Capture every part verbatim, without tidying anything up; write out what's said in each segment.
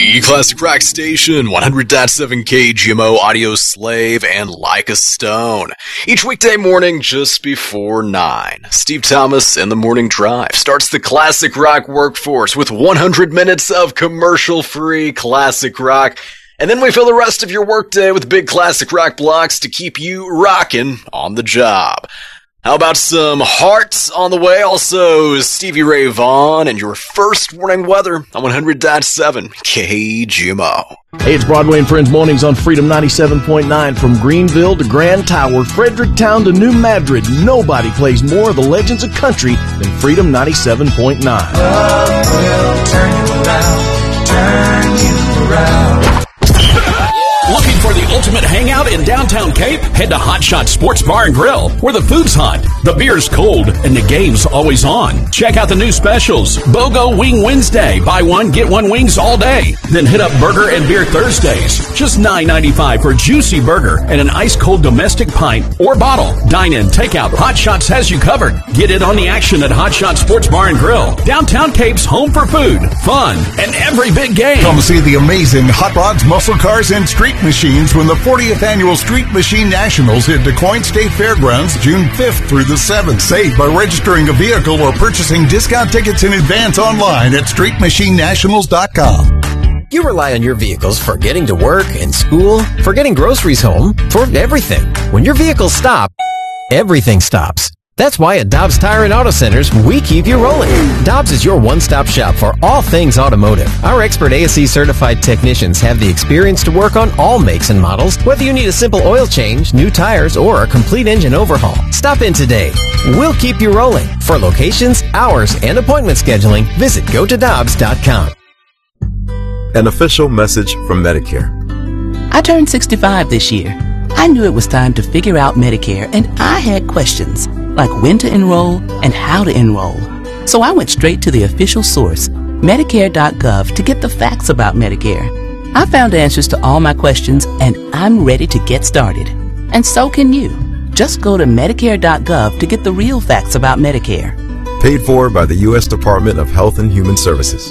The Classic Rock Station, one hundred point seven K G M O, Audio Slave, and Like a Stone. Each weekday morning just before nine, Steve Thomas and the Morning Drive starts the classic rock workforce with one hundred minutes of commercial-free classic rock. And then we fill the rest of your workday with big classic rock blocks to keep you rocking on the job. How about some Hearts on the way? Also, Stevie Ray Vaughan and your first warning weather on one hundred point seven K G M O. Hey, it's Broadway and Friends Mornings on Freedom ninety-seven point nine. From Greenville to Grand Tower, Fredericktown to New Madrid, nobody plays more of the legends of country than Freedom ninety-seven point nine. Love will turn you around, turn you around. Looking for the ultimate hangout in downtown Cape? Head to Hot Shot Sports Bar and Grill, where the food's hot, the beer's cold, and the game's always on. Check out the new specials. BOGO Wing Wednesday. Buy one, get one wings all day. Then hit up Burger and Beer Thursdays. Just nine ninety-five for a juicy burger and an ice-cold domestic pint or bottle. Dine in, takeout. Hot Shots has you covered. Get in on the action at Hot Shot Sports Bar and Grill. Downtown Cape's home for food, fun, and every big game. Come see the amazing Hot Rods, Muscle Cars, and Street Machines when the fortieth Annual Street Machine Nationals hit DuQuoin State Fairgrounds June fifth through the seventh. Save by registering a vehicle or purchasing discount tickets in advance online at street machine nationals dot com. You rely on your vehicles for getting to work and school, for getting groceries home, for everything. When your vehicles stop, everything stops. That's why at Dobbs Tire and Auto Centers, we keep you rolling. Dobbs is your one-stop shop for all things automotive. Our expert A S E certified technicians have the experience to work on all makes and models, whether you need a simple oil change, new tires, or a complete engine overhaul. Stop in today. We'll keep you rolling. For locations, hours, and appointment scheduling, visit go to dobbs dot com. An official message from Medicare. I turned sixty-five this year. I knew it was time to figure out Medicare, and I had questions, like when to enroll and how to enroll. So I went straight to the official source, Medicare dot gov, to get the facts about Medicare. I found answers to all my questions, and I'm ready to get started. And so can you. Just go to Medicare dot gov to get the real facts about Medicare. Paid for by the U S Department of Health and Human Services.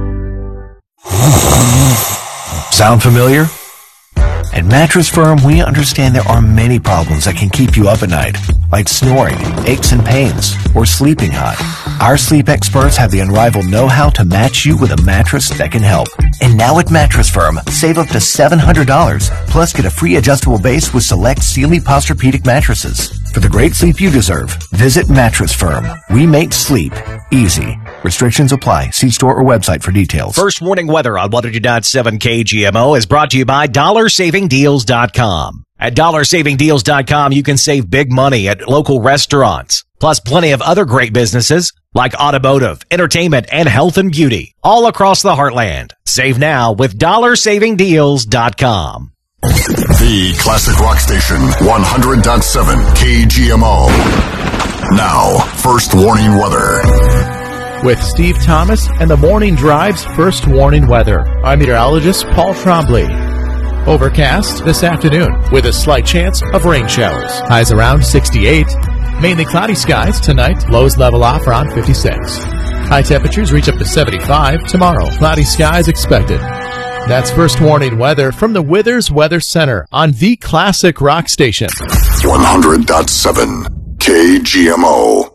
Sound familiar? At Mattress Firm, we understand there are many problems that can keep you up at night, like snoring, aches and pains, or sleeping hot. Our sleep experts have the unrivaled know-how to match you with a mattress that can help. And now at Mattress Firm, save up to seven hundred dollars, plus get a free adjustable base with select Sealy Posturepedic mattresses. For the great sleep you deserve, visit Mattress Firm. We make sleep easy. Restrictions apply. See store or website for details. First warning weather on one hundred point seven K G M O is brought to you by dollar saving deals dot com. At dollar saving deals dot com, you can save big money at local restaurants, plus plenty of other great businesses like automotive, entertainment, and health and beauty all across the heartland. Save now with dollar saving deals dot com. The Classic Rock Station, one hundred point seven K G M O. Now, first warning weather. With Steve Thomas and the Morning Drive's first warning weather, I'm meteorologist Paul Trombley. Overcast this afternoon with a slight chance of rain showers. Highs around sixty-eight. Mainly cloudy skies tonight. Lows level off around fifty-six. High temperatures reach up to seventy-five tomorrow. Cloudy skies expected. That's first warning weather from the Withers Weather Center on the Classic Rock Station. one hundred point seven K G M O.